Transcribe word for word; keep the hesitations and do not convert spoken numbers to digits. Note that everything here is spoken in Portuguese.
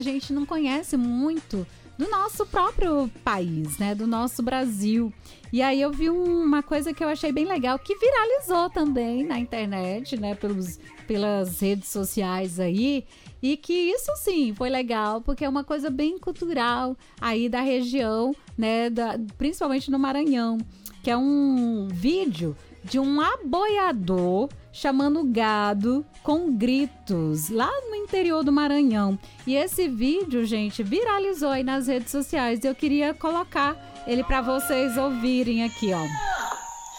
a gente não conhece muito do nosso próprio país, né? Do nosso Brasil. E aí eu vi uma coisa que eu achei bem legal, que viralizou também na internet, né? Pelos, pelas redes sociais aí. E que isso sim foi legal, porque é uma coisa bem cultural aí da região, né? Da, principalmente no Maranhão. Que é um vídeo de um aboiador chamando gado com gritos lá no interior do Maranhão. E esse vídeo, gente, viralizou aí nas redes sociais. Eu queria colocar ele para vocês ouvirem aqui, ó.